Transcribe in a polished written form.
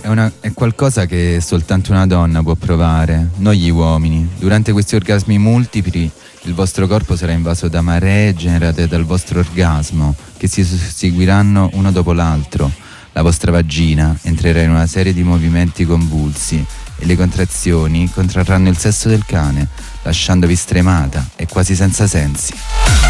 È qualcosa che soltanto una donna può provare, non gli uomini. Durante questi orgasmi multipli il vostro corpo sarà invaso da maree generate dal vostro orgasmo, che si susseguiranno uno dopo l'altro. La vostra vagina entrerà in una serie di movimenti convulsi e le contrazioni contrarranno il sesso del cane, lasciandovi stremata e quasi senza sensi.